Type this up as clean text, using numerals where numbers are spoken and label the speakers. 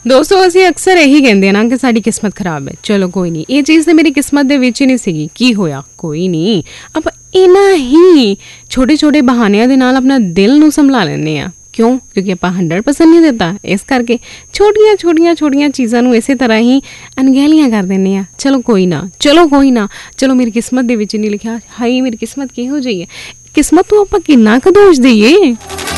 Speaker 1: ਦੋਸਤੋ ਅਸੀਂ ਅਕਸਰ ਇਹੀ ਕਹਿੰਦੇ ਨਾ ਕਿ ਸਾਡੀ ਕਿਸਮਤ ਖਰਾਬ ਹੈ। ਚਲੋ ਕੋਈ ਨਹੀਂ, ਇਹ ਚੀਜ਼ ਤਾਂ ਮੇਰੀ ਕਿਸਮਤ ਦੇ ਵਿੱਚ ਹੀ ਨਹੀਂ ਸੀਗੀ, ਕੀ ਹੋਇਆ ਕੋਈ ਨਹੀਂ। ਆਪਾਂ ਇਹਨਾਂ ਹੀ ਛੋਟੇ ਛੋਟੇ ਬਹਾਨਿਆਂ ਦੇ ਨਾਲ ਆਪਣਾ ਦਿਲ ਨੂੰ ਸੰਭਾਲ ਲੈਂਦੇ ਹਾਂ। ਕਿਉਂ? ਕਿਉਂਕਿ ਆਪਾਂ 100% ਨਹੀਂ ਦਿੱਤਾ, ਇਸ ਕਰਕੇ ਛੋਟੀਆਂ ਛੋਟੀਆਂ ਛੋਟੀਆਂ ਚੀਜ਼ਾਂ ਨੂੰ ਇਸੇ ਤਰ੍ਹਾਂ ਹੀ ਅਣਗਹਿਲੀਆਂ ਕਰ ਦਿੰਦੇ ਹਾਂ। ਚਲੋ ਕੋਈ ਨਾ, ਚਲੋ ਕੋਈ ਨਾ, ਚਲੋ ਮੇਰੀ ਕਿਸਮਤ ਦੇ ਵਿੱਚ ਨਹੀਂ ਲਿਖਿਆ, ਹਾਈ ਮੇਰੀ ਕਿਸਮਤ ਕਿਹੋ ਜਿਹੀ ਹੈ। ਕਿਸਮਤ ਨੂੰ ਆਪਾਂ ਕਿੰਨਾ ਕੁ ਦੋਸ਼ ਦਈਏ।